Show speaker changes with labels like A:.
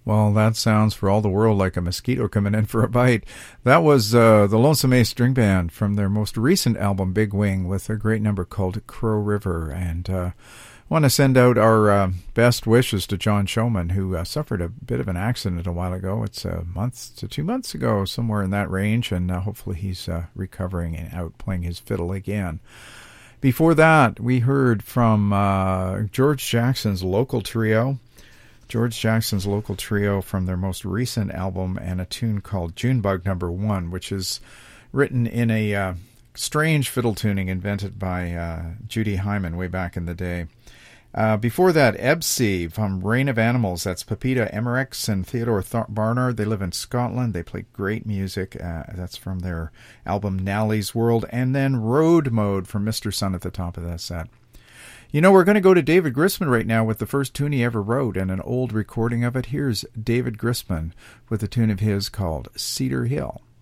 A: Well, that sounds for all the world like a mosquito coming in for a bite. That was the Lonesome Ace String Band from their most recent album, Big Wing, with a great number called Crow River. And I want to send out our best wishes to John Showman, who suffered a bit of an accident a while ago. It's a month to 2 months ago, somewhere in that range, and hopefully he's recovering and out playing his fiddle again. Before that, we heard from George Jackson's Local Trio. George Jackson's Local Trio from their most recent album, and a tune called Junebug Number 1, which is written in a strange fiddle tuning invented by Judy Hyman way back in the day. Before that, Ebsy from Reign of Animals. That's Pepita Emmerichs and Theodore Barnard. They live in Scotland. They play great music. That's from their album Nally's World. And then Road Mode from Mr. Sun at the top of that set. You know, we're going to go to David Grisman right now with the first tune he ever wrote and an old recording of it. Here's David Grisman with a tune of his called Cedar Hill.